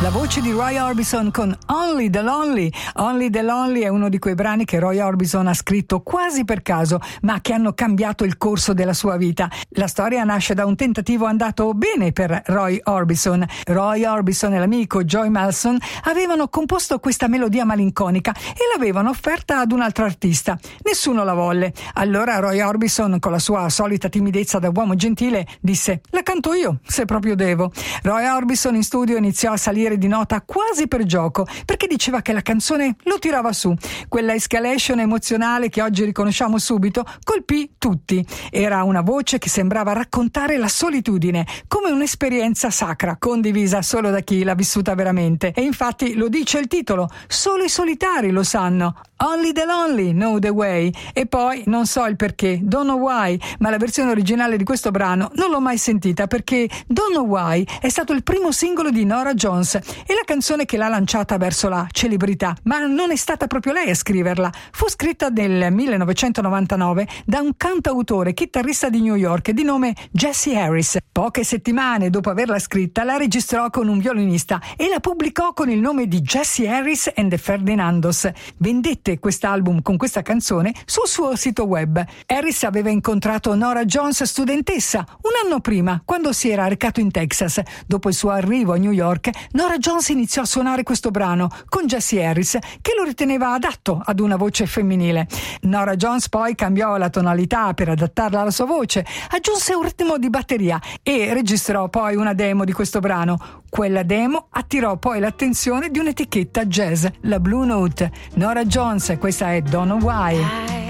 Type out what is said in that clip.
La voce di Roy Orbison con Only the Lonely. Only the Lonely è uno di quei brani che Roy Orbison ha scritto quasi per caso, ma che hanno cambiato il corso della sua vita. La storia nasce da un tentativo andato bene per Roy Orbison. Roy Orbison e l'amico Joy Malson avevano composto questa melodia malinconica e l'avevano offerta ad un altro artista. Nessuno la volle. Allora Roy Orbison, con la sua solita timidezza da uomo gentile, disse: la canto io, se proprio devo. Roy Orbison in studio iniziò a salire di nota quasi per gioco, perché diceva che la canzone lo tirava su. Quella escalation emozionale che oggi riconosciamo subito colpì tutti. Era una voce che sembrava raccontare la solitudine come un'esperienza sacra, condivisa solo da chi l'ha vissuta veramente. E infatti lo dice il titolo: solo i solitari lo sanno. Only the lonely know the way. E poi non so il perché, don't know why, ma la versione originale di questo brano non l'ho mai sentita, perché Don't Know Why è stato il primo singolo di Norah Jones e la canzone che l'ha lanciata verso la celebrità. Ma non è stata proprio lei a scriverla. Fu scritta nel 1999 da un cantautore chitarrista di New York di nome Jesse Harris. Poche settimane dopo averla scritta la registrò con un violinista e la pubblicò con il nome di Jesse Harris and the Ferdinandos. Vendette quest'album con questa canzone sul suo sito web. Harris aveva incontrato Norah Jones studentessa un anno prima, quando si era recato in Texas. Dopo il suo arrivo a New York, Norah Jones iniziò a suonare questo brano con Jesse Harris, che lo riteneva adatto ad una voce femminile. Norah Jones poi cambiò la tonalità per adattarla alla sua voce, aggiunse un ritmo di batteria e registrò poi una demo di questo brano. Quella demo attirò poi l'attenzione di un'etichetta jazz, la Blue Note. Norah Jones, questa è Don't Know Why.